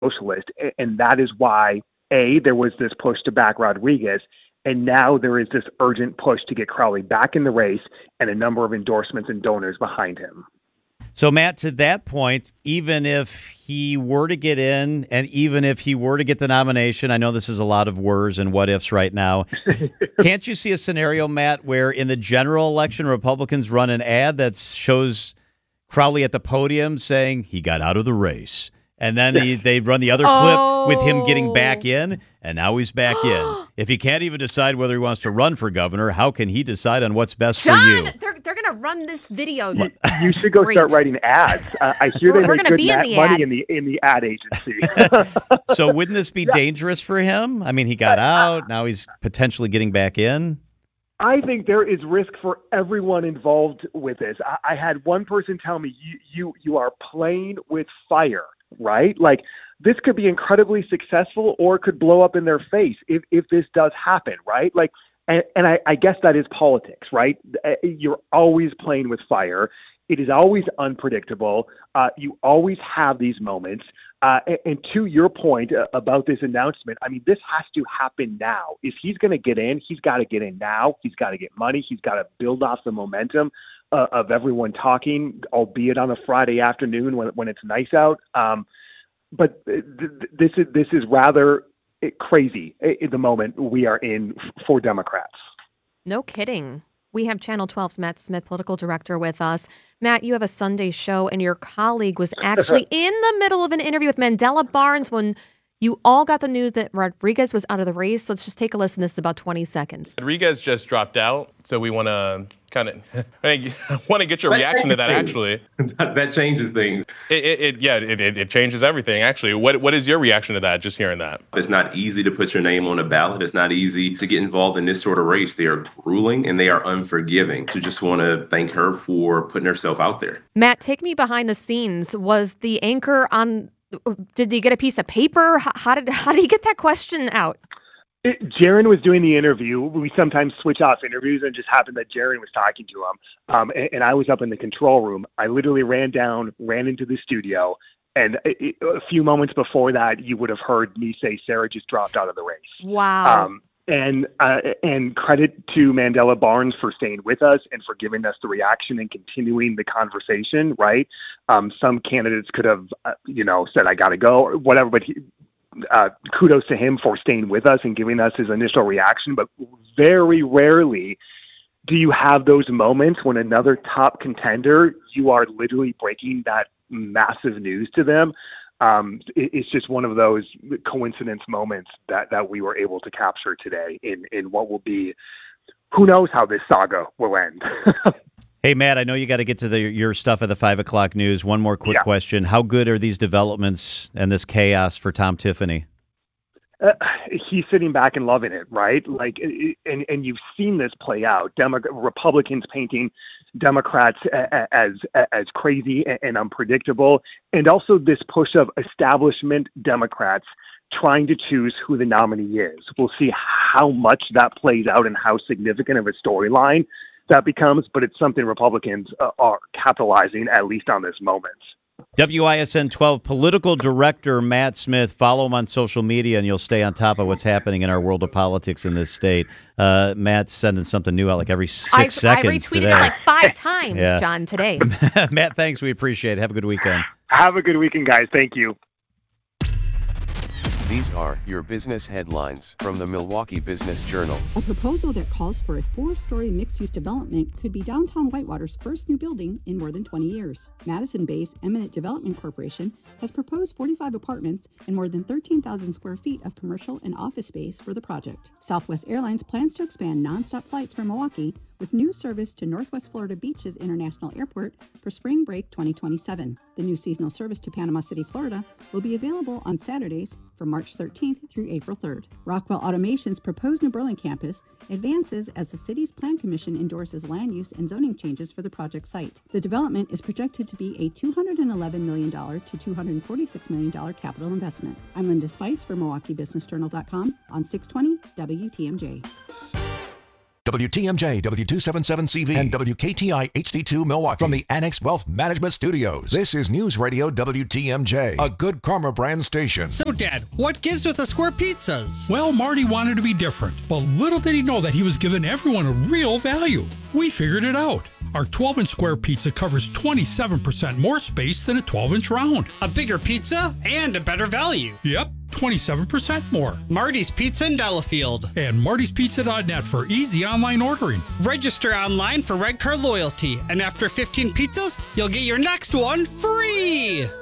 socialist. And that is why, A, there was this push to back Rodriguez, and now there is this urgent push to get Crowley back in the race and a number of endorsements and donors behind him. So, Matt, to that point, even if he were to get in and even if he were to get the nomination, I know this is a lot of words and what ifs right now. Can't you see a scenario, Matt, where in the general election, Republicans run an ad that shows Crowley at the podium saying he got out of the race? And then they run the other clip with him getting back in, and now he's back in. If he can't even decide whether he wants to run for governor, how can he decide on what's best for you? They're going to run this video. You should go start writing ads. I hear they make good money in the ad agency. So wouldn't this be dangerous for him? I mean, he got out. Now he's potentially getting back in. I think there is risk for everyone involved with this. I had one person tell me, you are playing with fire. Right? Like, this could be incredibly successful or it could blow up in their face if this does happen, right? Like, and I guess that is politics, right? You're always playing with fire. It is always unpredictable. You always have these moments. And to your point about this announcement, I mean, this has to happen now. If he's going to get in, he's got to get in now. He's got to get money. He's got to build off the momentum of everyone talking, albeit on a Friday afternoon when it's nice out. But this is rather crazy in the moment we are in for Democrats. No kidding. We have Channel 12's Matt Smith, political director, with us. Matt, you have a Sunday show, and your colleague was actually in the middle of an interview with Mandela Barnes when you all got the news that Rodriguez was out of the race. Let's just take a listen. This is about 20 seconds. Rodriguez just dropped out, so we want to kind of want to get your reaction to that, actually. That changes things. It changes everything, actually. What is your reaction to that, just hearing that? It's not easy to put your name on a ballot. It's not easy to get involved in this sort of race. They are grueling and they are unforgiving. So just want to thank her for putting herself out there. Matt, take me behind the scenes. Was the anchor on... Did he get a piece of paper? How did he get that question out? Jaron was doing the interview. We sometimes switch off interviews, and it just happened that Jaron was talking to him. And I was up in the control room. I literally ran into the studio. And a few moments before that, you would have heard me say, Sarah just dropped out of the race. Wow. And credit to Mandela Barnes for staying with us and for giving us the reaction and continuing the conversation, right? Some candidates could have, said, I got to go or whatever, but kudos to him for staying with us and giving us his initial reaction. But very rarely do you have those moments when another top contender, you are literally breaking that massive news to them. It's just one of those coincidence moments that we were able to capture today in what will be, who knows how this saga will end. Hey, Matt, I know you got to get to your stuff at the 5 o'clock news. One more quick question. How good are these developments and this chaos for Tom Tiffany? He's sitting back and loving it, right? Like, and you've seen this play out. Republicans painting Democrats as crazy and unpredictable, and also this push of establishment Democrats trying to choose who the nominee is. We'll see how much that plays out and how significant of a storyline that becomes, but it's something Republicans are capitalizing, at least on this moment. WISN 12 political director Matt Smith. Follow him on social media, and you'll stay on top of what's happening in our world of politics in this state. Matt's sending something new out like every 6 seconds I retweeted today. it like 5 times, John, today. Matt, thanks. We appreciate it. Have a good weekend. Have a good weekend, guys. Thank you. These are your business headlines from the Milwaukee Business Journal. A proposal that calls for a 4-story mixed-use development could be downtown Whitewater's first new building in more than 20 years. Madison-based Eminent Development Corporation has proposed 45 apartments and more than 13,000 square feet of commercial and office space for the project. Southwest Airlines plans to expand nonstop flights from Milwaukee with new service to Northwest Florida Beaches International Airport for spring break 2027. The new seasonal service to Panama City, Florida will be available on Saturdays from March 13th through April 3rd. Rockwell Automation's proposed New Berlin campus advances as the city's Plan Commission endorses land use and zoning changes for the project site. The development is projected to be a $211 million to $246 million capital investment. I'm Linda Spice for MilwaukeeBusinessJournal.com on 620 WTMJ. WTMJ, W277CV, and WKTI HD2 Milwaukee. From the Annex Wealth Management Studios, this is News Radio WTMJ, a Good Karma brand station. So, Dad, what gives with the square pizzas? Well, Marty wanted to be different, but little did he know that he was giving everyone a real value. We figured it out. Our 12-inch square pizza covers 27% more space than a 12-inch round. A bigger pizza and a better value. Yep, 27% more. Marty's Pizza in Delafield. And martyspizza.net for easy online ordering. Register online for Red Card Loyalty, and after 15 pizzas, you'll get your next one free!